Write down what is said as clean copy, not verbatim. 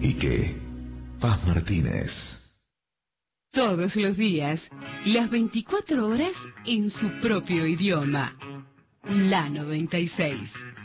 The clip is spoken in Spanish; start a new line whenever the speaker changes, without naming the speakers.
Ike, Paz Martínez.
Todos los días, las 24 horas en su propio idioma. La 96.